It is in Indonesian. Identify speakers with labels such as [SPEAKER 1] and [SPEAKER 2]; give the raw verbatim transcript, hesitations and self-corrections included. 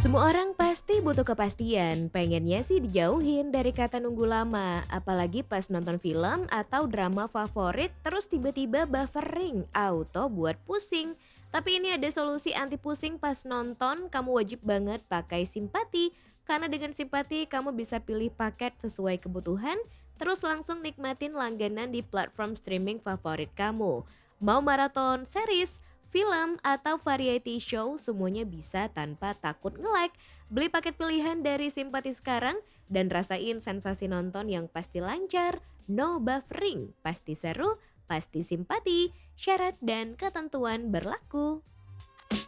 [SPEAKER 1] Semua orang pasti butuh kepastian, pengennya sih dijauhin dari kata nunggu lama, apalagi pas nonton film atau drama favorit terus tiba-tiba buffering, auto buat pusing. Tapi ini ada solusi anti pusing pas nonton, kamu wajib banget pakai simpati. Karena dengan simpati kamu bisa pilih paket sesuai kebutuhan, terus langsung nikmatin langganan di platform streaming favorit kamu. Mau maraton series, film, atau variety show semuanya bisa tanpa takut nge-lag. Beli paket pilihan dari Simpati sekarang dan rasain sensasi nonton yang pasti lancar, no buffering, pasti seru, pasti simpati. Syarat dan ketentuan berlaku.